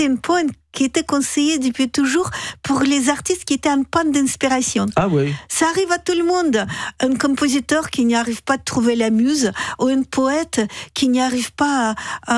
c'est un point qui était conseillé depuis toujours pour les artistes qui étaient en panne d'inspiration. Ah oui. Ça arrive à tout le monde. Un compositeur qui n'y arrive pas à trouver la muse, ou un poète qui n'y arrive pas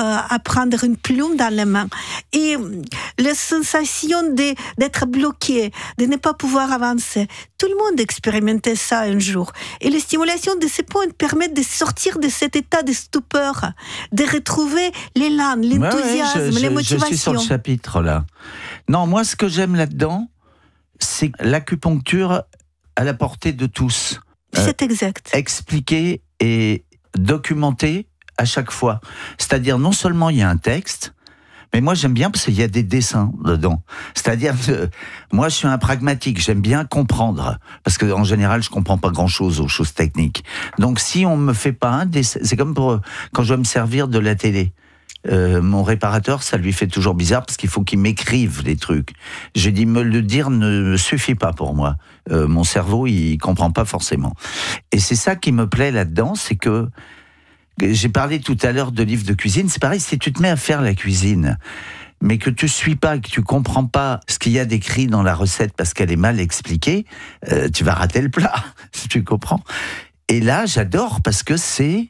à prendre une plume dans la main. Et la sensation d'être bloqué, de ne pas pouvoir avancer. Tout le monde expérimentait ça un jour. Et la stimulation de ces points permet de sortir de cet état de stupeur, de retrouver l'élan, l'enthousiasme, les motivations. Je suis sur le chapitre là. Non, moi ce que j'aime là-dedans, c'est l'acupuncture à la portée de tous. C'est exact. Expliquer et documenter à chaque fois. C'est-à-dire non seulement il y a un texte, mais moi j'aime bien parce qu'il y a des dessins dedans. C'est-à-dire que moi je suis un pragmatique, j'aime bien comprendre. Parce qu'en général je comprends pas grand-chose aux choses techniques. Donc si on me fait pas un dessin, c'est comme quand je dois me servir de la télé. Mon réparateur, ça lui fait toujours bizarre parce qu'il faut qu'il m'écrive les trucs. J'ai dit, me le dire ne suffit pas pour moi. Mon cerveau, il comprend pas forcément. Et c'est ça qui me plaît là-dedans, c'est que j'ai parlé tout à l'heure de livres de cuisine. C'est pareil, si tu te mets à faire la cuisine, mais que tu suis pas, que tu comprends pas ce qu'il y a d'écrit dans la recette parce qu'elle est mal expliquée, tu vas rater le plat, si tu comprends. Et là, j'adore parce que c'est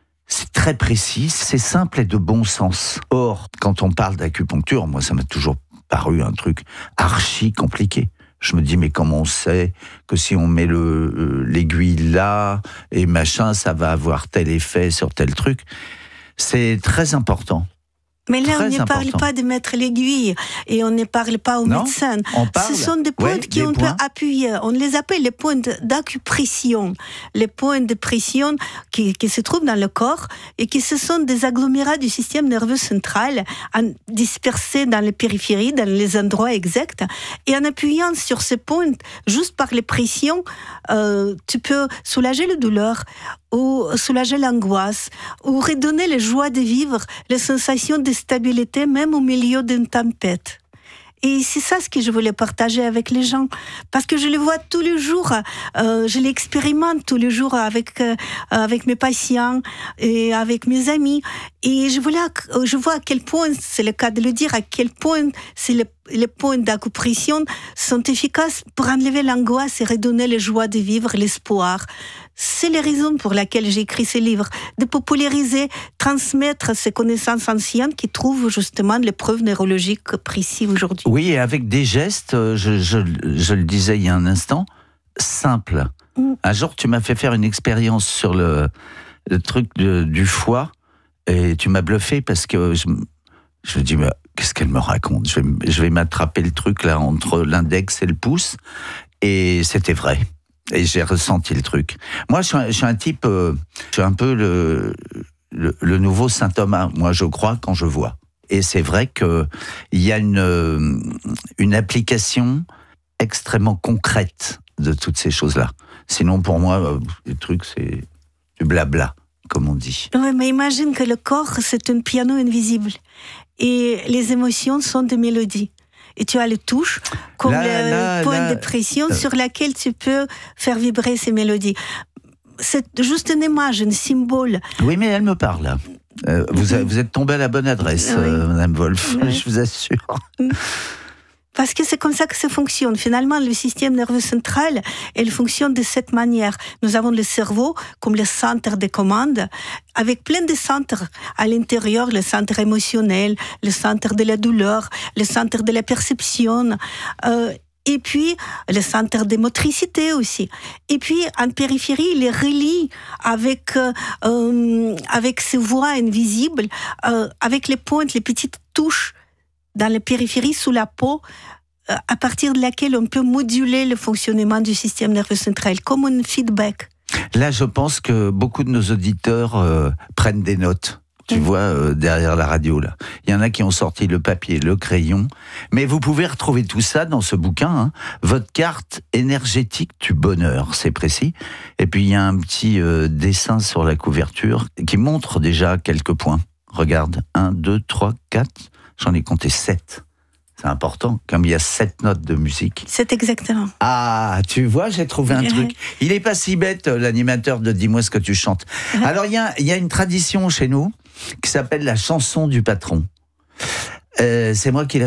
très précis, c'est simple et de bon sens. Or, quand on parle d'acupuncture, moi, ça m'a toujours paru un truc archi compliqué. Je me dis, mais comment on sait que si on met l'aiguille là et machin, ça va avoir tel effet sur tel truc? C'est très important. Mais là, on ne parle pas de mettre l'aiguille et on ne parle pas aux médecins. Ce sont des points qu'on peut appuyer. On les appelle les points d'acupression. Les points de pression qui se trouvent dans le corps et qui ce sont des agglomérats du système nerveux central dispersés dans les périphéries, dans les endroits exacts. Et en appuyant sur ces points, juste par les pressions, tu peux soulager la douleur ou soulager l'angoisse, ou redonner la joie de vivre, la sensation de stabilité, même au milieu d'une tempête. Et c'est ça ce que je voulais partager avec les gens, parce que je le vois tous les jours, je l'expérimente tous les jours avec mes patients et avec mes amis, et je vois à quel point, c'est le cas de le dire, à quel point les points d'acupression sont efficaces pour enlever l'angoisse et redonner la joie de vivre, l'espoir. C'est la raison pour laquelle j'ai écrit ce livre, de populariser, transmettre ces connaissances anciennes qui trouvent justement les preuves neurologiques précises aujourd'hui. Oui, et avec des gestes, je le disais il y a un instant, simples. Un jour, tu m'as fait faire une expérience sur le truc du foie, et tu m'as bluffé parce que je me dis, mais qu'est-ce qu'elle me raconte ? Je vais m'attraper le truc là entre l'index et le pouce, et c'était vrai. Et j'ai ressenti le truc. Moi, je suis un type, je suis un peu le nouveau saint Thomas. Moi, je crois quand je vois. Et c'est vrai qu'il y a une application extrêmement concrète de toutes ces choses-là. Sinon, pour moi, le truc, c'est du blabla, comme on dit. Oui, mais imagine que le corps, c'est un piano invisible. Et les émotions sont des mélodies. Et tu as les touches, comme le point de pression sur laquelle tu peux faire vibrer ces mélodies. C'est juste une image, un symbole. Oui, mais elle me parle. Vous êtes tombée à la bonne adresse, oui. Madame Wolf, oui. Je vous assure. Parce que c'est comme ça que ça fonctionne. Finalement, le système nerveux central, il fonctionne de cette manière. Nous avons le cerveau comme le centre de commande, avec plein de centres à l'intérieur, le centre émotionnel, le centre de la douleur, le centre de la perception, et puis le centre de motricité aussi. Et puis, en périphérie, il est relié avec ces voies invisibles, avec les pointes, les petites touches dans la périphérie, sous la peau, à partir de laquelle on peut moduler le fonctionnement du système nerveux central, comme un feedback. Là, je pense que beaucoup de nos auditeurs prennent des notes. Tu vois, derrière la radio, là. Il y en a qui ont sorti le papier, le crayon. Mais vous pouvez retrouver tout ça dans ce bouquin, hein. Votre carte énergétique du bonheur, c'est précis. Et puis, il y a un petit dessin sur la couverture qui montre déjà quelques points. Regarde, 1, 2, 3, 4... J'en ai compté 7. C'est important, comme il y a 7 notes de musique. C'est exactement. Ah, tu vois, j'ai trouvé un truc. Il n'est pas si bête, l'animateur de Dis-moi ce que tu chantes. Alors, il y a une tradition chez nous qui s'appelle la chanson du patron. C'est moi qui l'ai